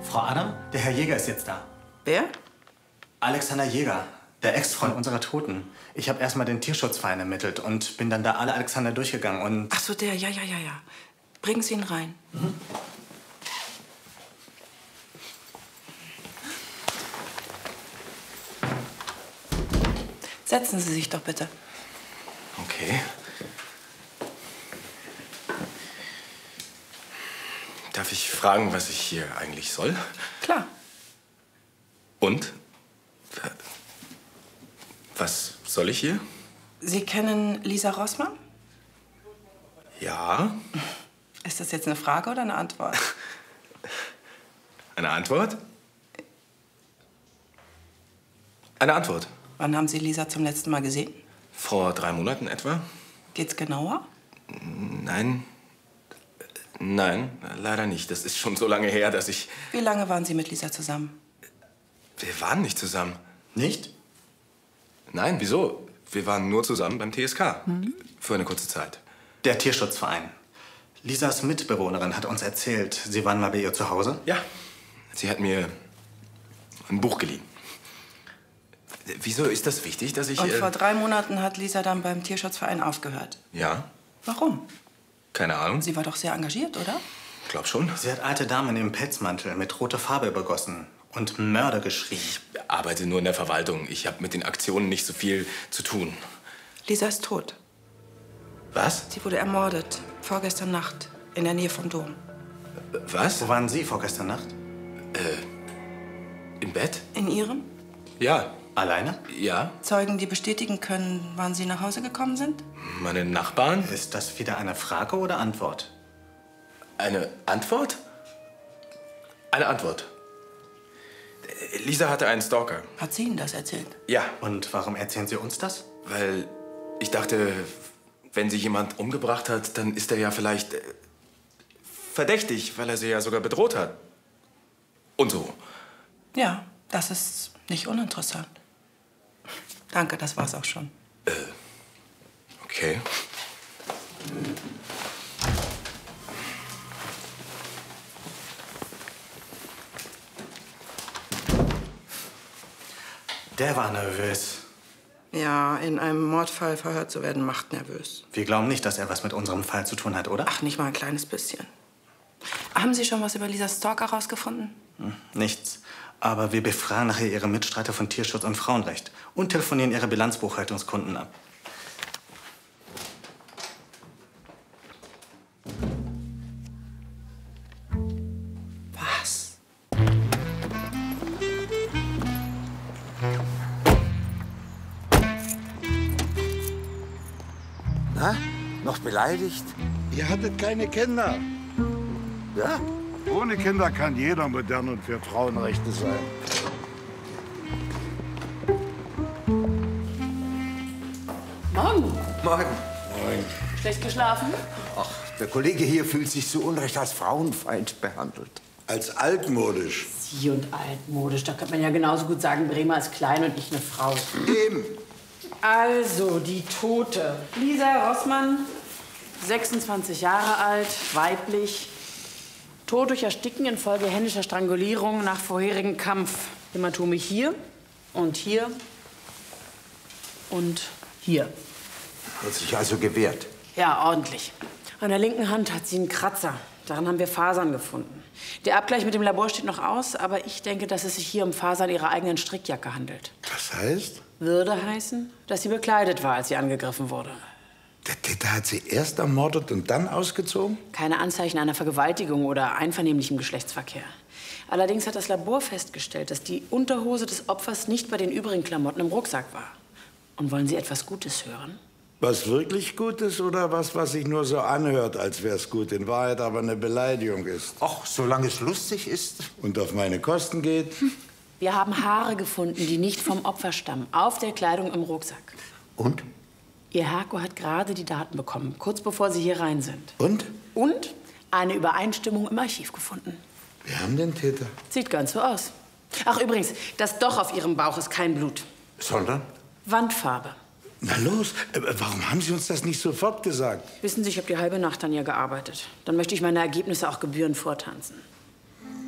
Frau Adam, der Herr Jäger ist jetzt da. Wer? Alexander Jäger, der Ex-Freund unserer Toten. Ich habe erstmal den Tierschutzverein ermittelt und bin dann da alle Alexander durchgegangen und... Ach so, der, ja. Bringen Sie ihn rein. Mhm. Setzen Sie sich doch bitte. Okay. Darf ich fragen, was ich hier eigentlich soll? Klar. Und? Was soll ich hier? Sie kennen Lisa Rossmann? Ja. Ist das jetzt eine Frage oder eine Antwort? Eine Antwort? Eine Antwort. Wann haben Sie Lisa zum letzten Mal gesehen? Vor 3 Monaten etwa. Geht's genauer? Nein. Nein, leider nicht. Das ist schon so lange her, dass ich... Wie lange waren Sie mit Lisa zusammen? Wir waren nicht zusammen. Nicht? Nein, wieso? Wir waren nur zusammen beim TSK. Für eine kurze Zeit. Der Tierschutzverein. Lisas Mitbewohnerin hat uns erzählt, Sie waren mal bei ihr zu Hause? Ja. Sie hat mir ein Buch geliehen. Wieso ist das wichtig, dass ich... Und vor 3 Monaten hat Lisa dann beim Tierschutzverein aufgehört. Ja. Warum? Keine Ahnung. Sie war doch sehr engagiert, oder? Glaub schon. Sie hat alte Damen im Pelzmantel mit roter Farbe übergossen und Mörder geschrien. Ich arbeite nur in der Verwaltung. Ich habe mit den Aktionen nicht so viel zu tun. Lisa ist tot. Was? Sie wurde ermordet. Vorgestern Nacht. In der Nähe vom Dom. Was? Wo waren Sie vorgestern Nacht? Im Bett? In Ihrem? Ja. Alleine? Ja. Zeugen, die bestätigen können, wann Sie nach Hause gekommen sind? Meine Nachbarn? Ist das wieder eine Frage oder Antwort? Eine Antwort? Eine Antwort. Lisa hatte einen Stalker. Hat sie Ihnen das erzählt? Ja. Und warum erzählen Sie uns das? Weil ich dachte, wenn sie jemand umgebracht hat, dann ist er ja vielleicht verdächtig, weil er sie ja sogar bedroht hat. Und so. Ja, das ist nicht uninteressant. Danke, das war's auch schon. Okay. Der war nervös. Ja, in einem Mordfall verhört zu werden, macht nervös. Wir glauben nicht, dass er was mit unserem Fall zu tun hat, oder? Ach, nicht mal ein kleines bisschen. Haben Sie schon was über Lisas Stalker rausgefunden? Nichts. Aber wir befragen nachher Ihre Mitstreiter von Tierschutz und Frauenrecht und telefonieren Ihre Bilanzbuchhaltungskunden ab. Was? Na, noch beleidigt? Ihr hattet keine Kinder. Ja? Ohne Kinder kann jeder modern und für Frauenrechte sein. Morgen. Morgen. Schlecht geschlafen? Ach, der Kollege hier fühlt sich zu Unrecht als Frauenfeind behandelt. Als altmodisch. Sie und altmodisch. Da könnte man ja genauso gut sagen, Bremer ist klein und ich eine Frau. Eben. Also, die Tote. Lisa Rossmann, 26 Jahre alt, weiblich. Tod durch Ersticken infolge händischer Strangulierung nach vorherigem Kampf. Hämatome hier und hier und hier. Hat sich also gewehrt. Ja, ordentlich. An der linken Hand hat sie einen Kratzer. Daran haben wir Fasern gefunden. Der Abgleich mit dem Labor steht noch aus, aber ich denke, dass es sich hier um Fasern ihrer eigenen Strickjacke handelt. Das heißt? Würde heißen, dass sie bekleidet war, als sie angegriffen wurde. Der Täter hat sie erst ermordet und dann ausgezogen? Keine Anzeichen einer Vergewaltigung oder einvernehmlichem Geschlechtsverkehr. Allerdings hat das Labor festgestellt, dass die Unterhose des Opfers nicht bei den übrigen Klamotten im Rucksack war. Und wollen Sie etwas Gutes hören? Was wirklich gut ist oder was sich nur so anhört, als wäre es gut, in Wahrheit aber eine Beleidigung ist? Ach, solange es lustig ist. Und auf meine Kosten geht? Wir haben Haare gefunden, die nicht vom Opfer stammen, auf der Kleidung im Rucksack. Und? Ihr Herko hat gerade die Daten bekommen, kurz bevor Sie hier rein sind. Und? Und eine Übereinstimmung im Archiv gefunden. Wir haben den Täter. Sieht ganz so aus. Ach, übrigens, das Doch auf Ihrem Bauch ist kein Blut. Sondern? Wandfarbe. Na los, warum haben Sie uns das nicht sofort gesagt? Wissen Sie, ich habe die halbe Nacht an ihr gearbeitet. Dann möchte ich meine Ergebnisse auch gebührend vortanzen.